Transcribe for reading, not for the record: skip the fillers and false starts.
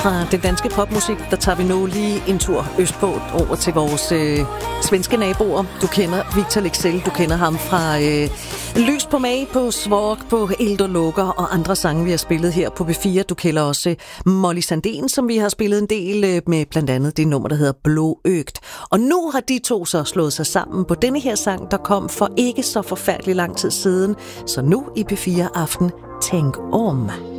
Fra den danske popmusik, der tager vi nu lige en tur østpå over til vores svenske naboer. Du kender Victor Leksell, du kender ham fra Lys på Mag, på Svork, på Eld og Lukker og andre sange, vi har spillet her på B4. Du kender også Molly Sandén, som vi har spillet en del med, blandt andet det nummer, der hedder Blåøgt. Og nu har de to så slået sig sammen på denne her sang, der kom for ikke så forfærdelig lang tid siden. Så nu i P4 Aften, Tænk om.